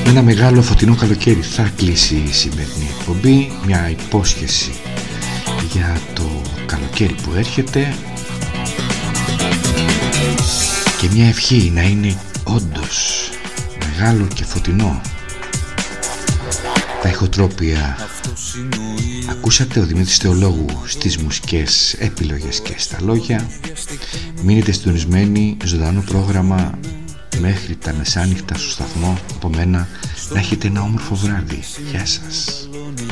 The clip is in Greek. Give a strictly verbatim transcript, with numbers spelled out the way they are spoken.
Με ένα μεγάλο φωτεινό καλοκαίρι θα κλείσει η σημερινή εκπομπή. Μια υπόσχεση για το καλοκαίρι που έρχεται και μια ευχή να είναι όντως μεγάλο και φωτεινό. Τα ηχοτρόπια ακούσατε, ο Δημήτρης Θεολόγου στις μουσικές επιλογές και στα λόγια. Μείνετε συντονισμένοι, ζωντανό πρόγραμμα μέχρι τα μεσάνυχτα στο σταθμό. Από μένα να έχετε ένα όμορφο βράδυ. Γεια σας.